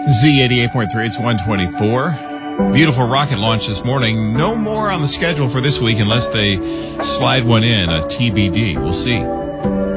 Z88.3, it's 124. Beautiful rocket launch this morning. No more on the schedule for this week unless they slide one in, a TBD. We'll see.